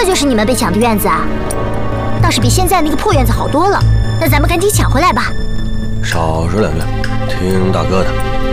这就是你们被抢的院子啊？倒是比现在那个破院子好多了。那咱们赶紧抢回来吧。 少说两句，听大哥的。